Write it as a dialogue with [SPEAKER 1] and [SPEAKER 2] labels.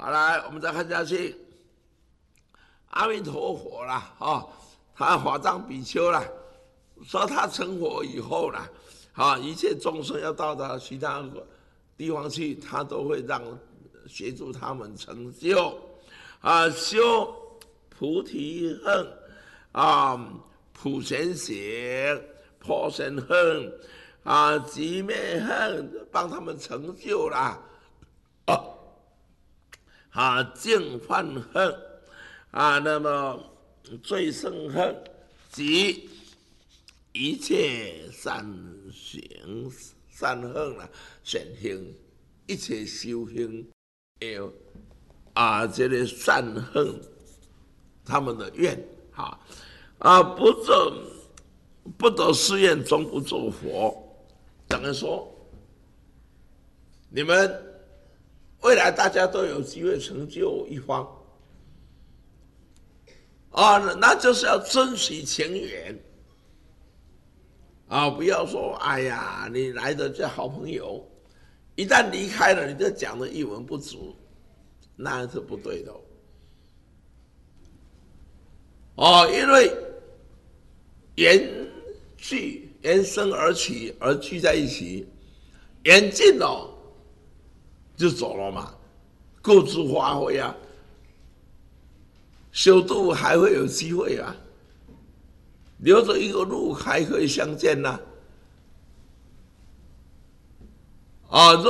[SPEAKER 1] 好，来，我们再看下去。阿弥陀佛啦，他法藏比丘啦，说他成佛以后啦，一切众生要到达其他地方去，他都会协助他们成就，修菩提恨，普贤行，破身恨，寂灭恨，帮他们成就啦，净犯恨，那么最胜恨及一切善行善行啦，善行一切修行有这个善行他们的愿不得誓愿终不做佛，等于说你们未来大家都有机会成就一方那就是要珍惜情缘不要说哎呀，你来的这好朋友，一旦离开了，你就讲的一文不值，那是不对的因为缘生而起，而聚在一起，缘尽了就走了嘛，各自发挥修度还会有机会留着一个路还可以相见